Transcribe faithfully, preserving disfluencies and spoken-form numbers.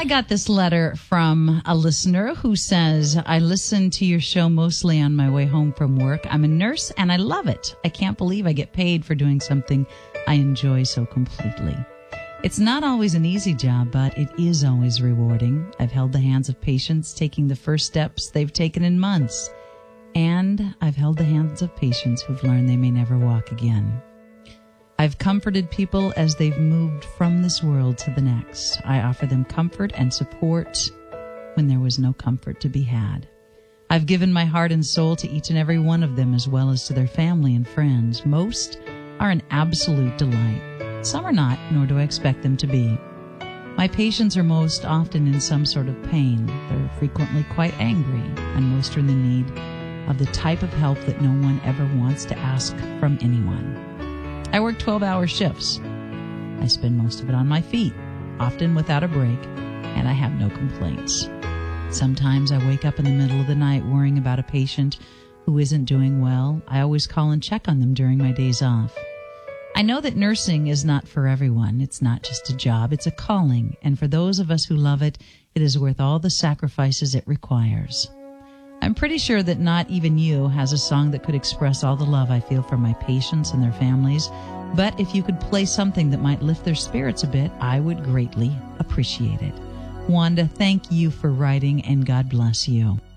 I got this letter from a listener who says, I listen to your show mostly on my way home from work. I'm a nurse and I love it. I can't believe I get paid for doing something I enjoy so completely. It's not always an easy job, but it is always rewarding. I've held the hands of patients taking the first steps they've taken in months. And I've held the hands of patients who've learned they may never walk again. I've comforted people as they've moved from this world to the next. I offer them comfort and support when there was no comfort to be had. I've given my heart and soul to each and every one of them, as well as to their family and friends. Most are an absolute delight. Some are not, nor do I expect them to be. My patients are most often in some sort of pain. They're frequently quite angry, and most are in the need of the type of help that no one ever wants to ask from anyone. I work twelve-hour shifts. I spend most of it on my feet, often without a break, and I have no complaints. Sometimes I wake up in the middle of the night worrying about a patient who isn't doing well. I always call and check on them during my days off. I know that nursing is not for everyone. It's not just a job, it's a calling. And for those of us who love it, it is worth all the sacrifices it requires. I'm pretty sure that not even you has a song that could express all the love I feel for my patients and their families. But if you could play something that might lift their spirits a bit, I would greatly appreciate it. Wanda, thank you for writing, and God bless you.